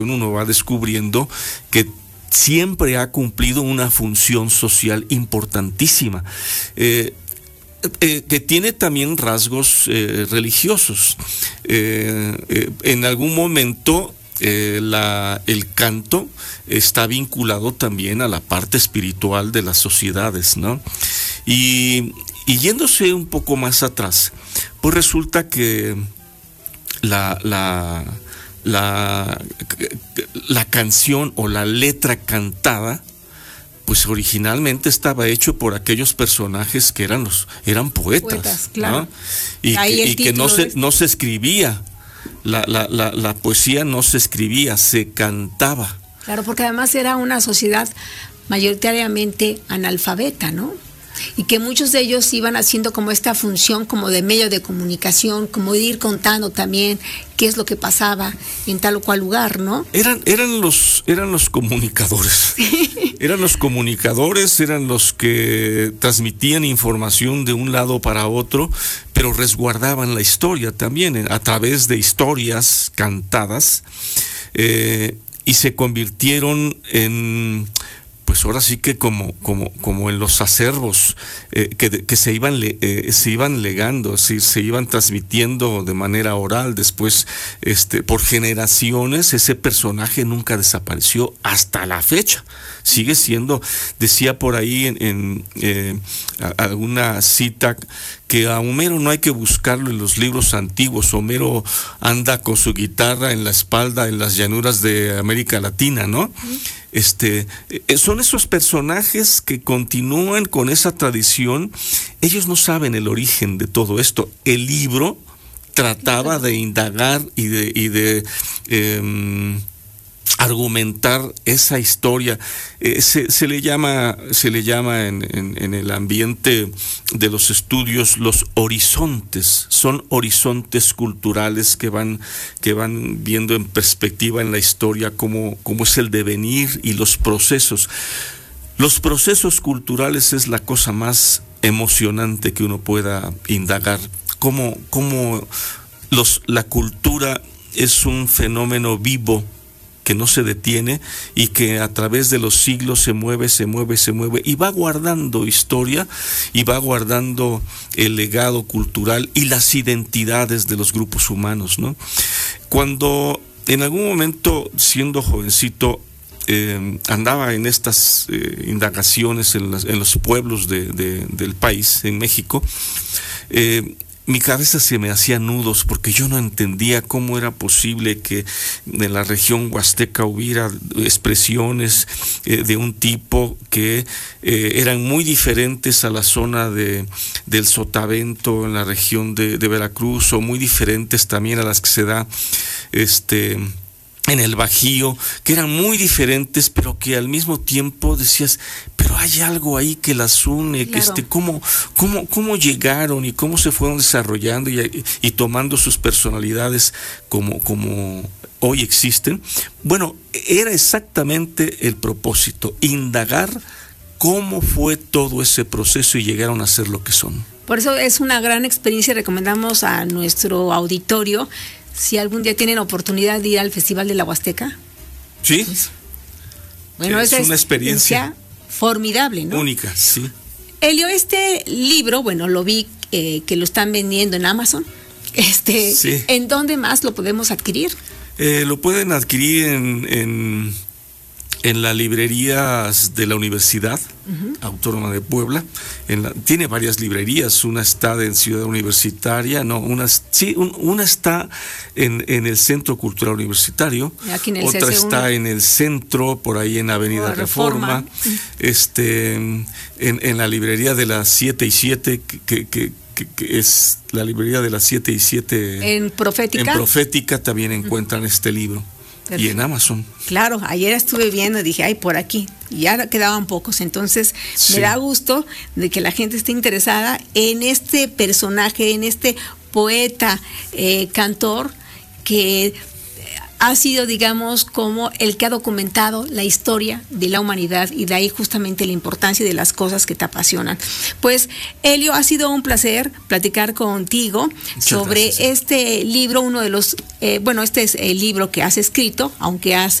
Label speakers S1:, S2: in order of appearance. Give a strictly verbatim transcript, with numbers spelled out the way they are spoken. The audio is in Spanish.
S1: uno va descubriendo que siempre ha cumplido una función social importantísima, eh, eh, que tiene también rasgos eh, religiosos. Eh, eh, en algún momento eh, la, el canto está vinculado también a la parte espiritual de las sociedades, ¿no? Y, y yéndose un poco más atrás, pues resulta que la... la La, la canción o la letra cantada, pues originalmente estaba hecho por aquellos personajes que eran los eran poetas,
S2: poetas, claro.
S1: ¿no? Y, que, y que no se de... no se escribía, la, la, la, la poesía no se escribía, se cantaba.
S2: Claro, porque además era una sociedad mayoritariamente analfabeta, ¿no? Y que muchos de ellos iban haciendo como esta función como de medio de comunicación, como de ir contando también qué es lo que pasaba en tal o cual lugar, ¿no?
S1: Eran, eran los, eran los comunicadores. Eran los comunicadores, eran los que transmitían información de un lado para otro, pero resguardaban la historia también a través de historias cantadas, eh, y se convirtieron en... pues ahora sí que como como como en los acervos eh, que, que se iban le, eh, se iban legando, se, se iban transmitiendo de manera oral. Después, este, por generaciones, ese personaje nunca desapareció hasta la fecha. Sigue siendo, decía por ahí en, en eh, alguna cita, que a Homero no hay que buscarlo en los libros antiguos. Homero anda con su guitarra en la espalda en las llanuras de América Latina, ¿no? Este, son esos personajes que continúan con esa tradición. Ellos no saben el origen de todo esto. El libro trataba de indagar y de, y de eh, argumentar esa historia. Eh, se, se le llama, se le llama en, en, en el ambiente de los estudios los horizontes. Son horizontes culturales que van, que van viendo en perspectiva en la historia cómo, cómo es el devenir y los procesos. Los procesos culturales es la cosa más emocionante que uno pueda indagar. Cómo, cómo los, la cultura es un fenómeno vivo que no se detiene y que a través de los siglos se mueve, se mueve, se mueve y va guardando historia y va guardando el legado cultural y las identidades de los grupos humanos, ¿no? Cuando en algún momento, siendo jovencito, eh, andaba en estas eh, indagaciones en, las, en los pueblos de, de, del país, en México, eh, mi cabeza se me hacía nudos porque yo no entendía cómo era posible que en la región huasteca hubiera expresiones eh, de un tipo que eh, eran muy diferentes a la zona de, del Sotavento en la región de, de Veracruz, o muy diferentes también a las que se da este en el Bajío, que eran muy diferentes, pero que al mismo tiempo decías, pero hay algo ahí que las une, claro. que este, cómo, cómo, cómo llegaron y cómo se fueron desarrollando y, y tomando sus personalidades como, como hoy existen. Bueno, era exactamente el propósito, indagar cómo fue todo ese proceso y llegaron a ser lo que son.
S2: Por eso es una gran experiencia y recomendamos a nuestro auditorio, si algún día tienen oportunidad de ir al Festival de la Huasteca.
S1: Sí.
S2: Pues, bueno,
S1: es
S2: esa
S1: una experiencia,
S2: experiencia formidable, ¿no?
S1: Única, sí.
S2: Elio, este libro, bueno, lo vi eh, que lo están vendiendo en Amazon. Este,
S1: sí.
S2: ¿En dónde más lo podemos adquirir?
S1: Eh, lo pueden adquirir en, en, en las librerías de la Universidad uh-huh. Autónoma de Puebla. En la, tiene varias librerías, una está en Ciudad Universitaria, no, una, sí, un, una está en, en el Centro Cultural Universitario,
S2: aquí en el
S1: otra
S2: C C uno.
S1: Está en el centro, por ahí en Avenida oh, Reforma, Reforma. este, en, en la librería de las siete y siete, que, que, que, que es la librería de las siete y siete.
S2: En Profética.
S1: En Profética también encuentran uh-huh. este libro. Perfecto. Y en Amazon.
S2: Claro, ayer estuve viendo y dije, ay, por aquí. Y ya quedaban pocos. Entonces, sí. me da gusto de que la gente esté interesada en este personaje, en este poeta, eh, cantor, que ha sido, digamos, como el que ha documentado la historia de la humanidad, y de ahí justamente la importancia de las cosas que te apasionan. Pues, Helio, ha sido un placer platicar contigo Muchas sobre gracias. este libro, uno de los, eh, bueno, este es el libro que has escrito, aunque has